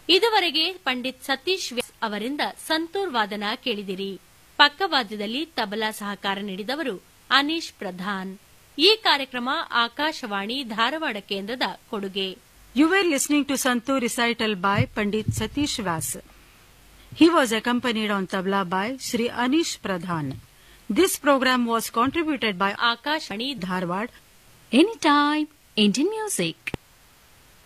ಇದುವರೆಗೆ ಪಂಡಿತ್ ಸತೀಶ್ ವ್ಯಾಸ್ ಅವರಿಂದ ಸಂತೂರ್ ವಾದನ ಕೇಳಿದಿರಿ. ಪಕ್ಕವಾದ್ಯದಲ್ಲಿ ತಬಲಾ ಸಹಕಾರ ನೀಡಿದವರು ಅನೀಶ್ ಪ್ರಧಾನ್. ಈ ಕಾರ್ಯಕ್ರಮ ಆಕಾಶವಾಣಿ ಧಾರವಾಡ ಕೇಂದ್ರದ ಕೊಡುಗೆ. You were listening to Santoor recital by Pandit Satish Vyas. He was accompanied on tabla by Shri Anish Pradhan. This program was contributed by Akashvani Dharwad. Anytime, Indian music.